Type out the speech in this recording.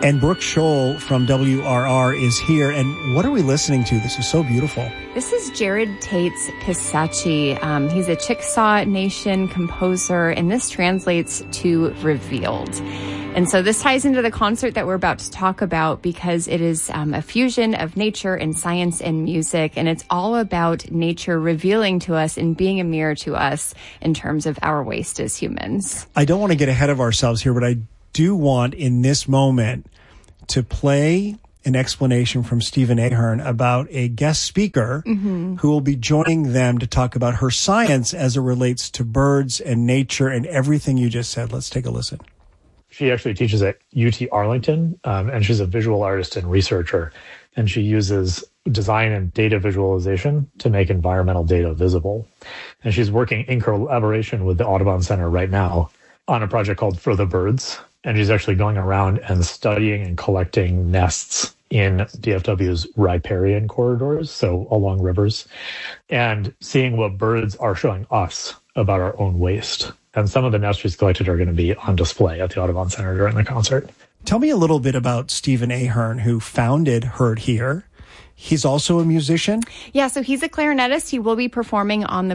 And Brooke Scholl from WRR is here. And what are we listening to? This is so beautiful. This is Jared Tate's Pisachi. He's a Chickasaw Nation composer, and this translates to revealed. And so this ties into the concert that we're about to talk about because it is a fusion of nature and science and music, and it's all about nature revealing to us and being a mirror to us in terms of our waste as humans. I don't want to get ahead of ourselves here, but I do want in this moment to play an explanation from Stephen Ahern about a guest speaker who will be joining them to talk about her science as it relates to birds and nature and everything you just said. Let's take a listen. She actually teaches at UT Arlington, and she's a visual artist and researcher, and she uses design and data visualization to make environmental data visible. And she's working in collaboration with the Audubon Center right now on a project called For the Birds, and she's actually going around and studying and collecting nests in DFW's riparian corridors, so along rivers, and seeing what birds are showing us about our own waste. And some of the nests she's collected are going to be on display at the Audubon Center during the concert. Tell me a little bit about Stephen Ahern, who founded Heard Here. He's also a musician? Yeah, so he's a clarinetist. He will be performing on the